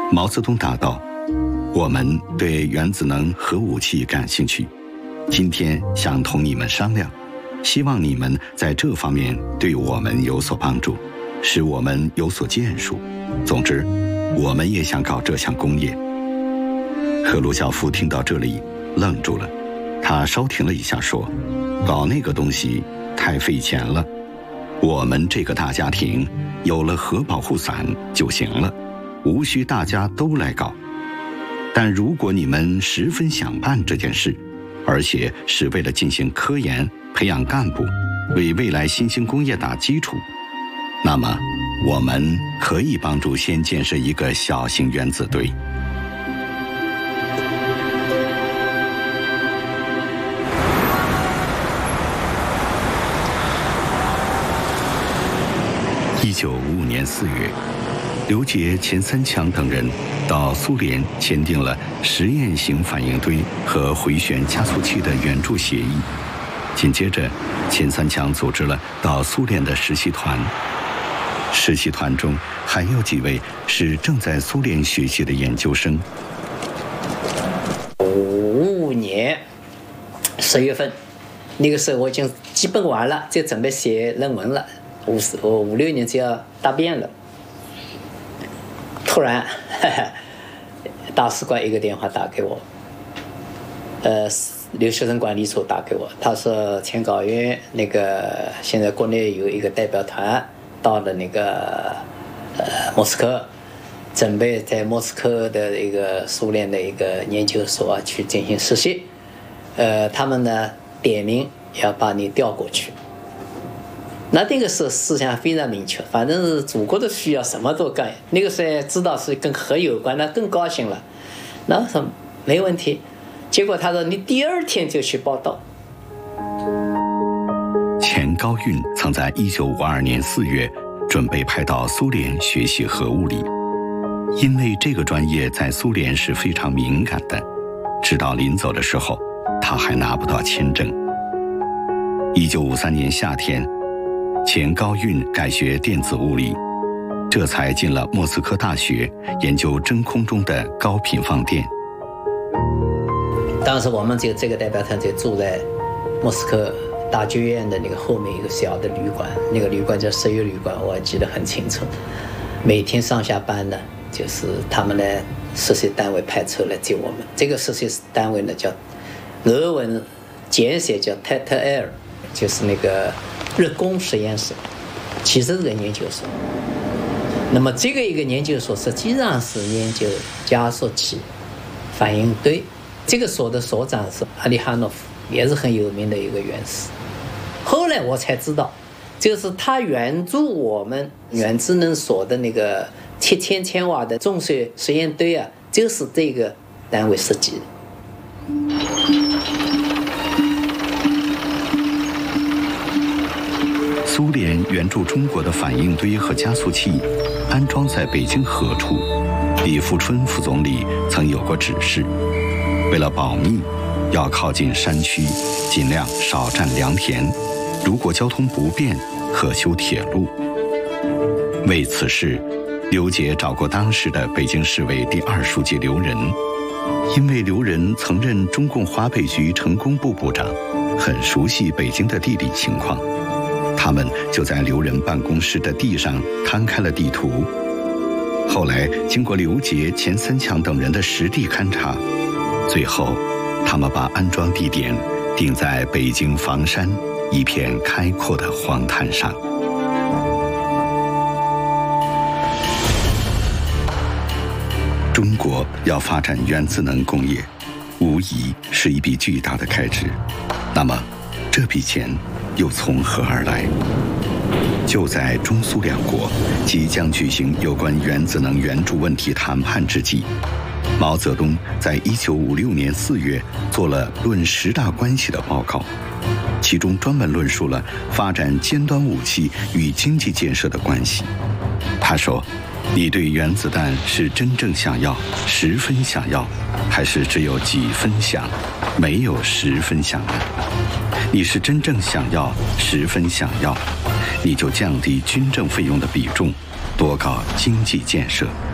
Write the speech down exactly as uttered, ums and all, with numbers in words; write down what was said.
毛泽东答道：“我们对原子能核武器感兴趣，今天想同你们商量，希望你们在这方面对我们有所帮助，使我们有所建树。总之，我们也想搞这项工业。”赫鲁晓夫听到这里愣住了，他稍停了一下说：“搞那个东西太费钱了，我们这个大家庭有了核保护伞就行了，无需大家都来搞。但如果你们十分想办这件事，而且是为了进行科研、培养干部，为未来新兴工业打基础，那么我们可以帮助先建设一个小型原子堆。”一九五五年四月，刘杰、钱三强等人到苏联签订了实验型反应堆和回旋加速器的援助协议。紧接着，钱三强组织了到苏联的实习团，实习团中还有几位是正在苏联学习的研究生。 五五年十月份，那个时候我已经基本完了，就准备写论文了。五十我五六年就要答辩了，突然呵呵大使馆一个电话打给我，呃，留学生管理处打给我，他说钱皋元那个现在国内有一个代表团到了那个呃莫斯科，准备在莫斯科的一个苏联的一个研究所去进行实习，呃，他们呢点名要把你调过去。那那个时候思想非常明确，反正是祖国的需要什么都干。那个时候知道是跟核有关，那更高兴了。那我说没问题，结果他说你第二天就去报道。 钱高运曾在一九五二年四月准备派到苏联学习核物理，因为这个专业在苏联是非常敏感的，直到临走的时候，他还拿不到签证。一九五三年夏天，钱高运改学电子物理，这才进了莫斯科大学研究真空中的高频放电。 当时我们就这个代表团就住在莫斯科大剧院的那个后面一个小的旅馆，那个旅馆叫十月旅馆，我记得很清楚。每天上下班呢，就是他们的实习单位派车来接我们。这个实习单位呢叫俄文简写叫 T T L， 就是那个日工实验室，其实是个研究所。那么这个一个研究所实际上是研究加速器、反应堆。这个所的所长是阿里哈诺夫，也是很有名的一个院士。后来我才知道，就是他援助我们原子能所的那个七千千瓦的重水实验堆啊，就是这个单位设计的。 苏联援助中国的反应堆和加速器安装在北京何处？李富春副总理曾有过指示，为了保密，要靠近山区，尽量少占良田。如果交通不便，可修铁路。为此事，刘杰找过当时的北京市委第二书记刘仁，因为刘仁曾任中共华北局成工部部长，很熟悉北京的地理情况。他们就在刘仁办公室的地上摊开了地图。后来经过刘杰、钱三强等人的实地勘察，最后他们把安装地点定在北京房山一片开阔的荒滩上。中国要发展原子能工业，无疑是一笔巨大的开支。那么这笔钱又从何而来？就在中苏两国即将举行有关原子能援助问题谈判之际，毛泽东在一九五六年四月做了《论十大关系》的报告，其中专门论述了发展尖端武器与经济建设的关系。他说：“你对原子弹是真正想要，十分想要，还是只有几分想，没有十分想呢？你是真正想要，十分想要，你就降低军政费用的比重，多搞经济建设。”